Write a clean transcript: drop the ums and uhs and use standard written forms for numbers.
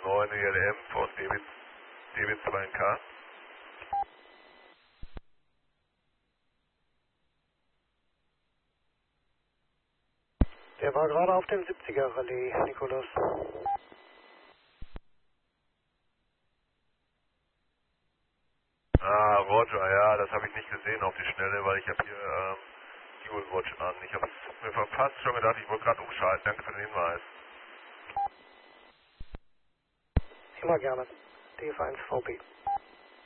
9 ELM von DB2NK. Der war gerade auf dem 70er Relais, Nikolas. Ah, Roger, ja, das habe ich nicht gesehen auf die Schnelle, weil ich habe hier Fuel Watch an. Ich habe es mir fast schon gedacht, ich wollte gerade umschalten. Danke für den Hinweis. Immer gerne. DF1 VB.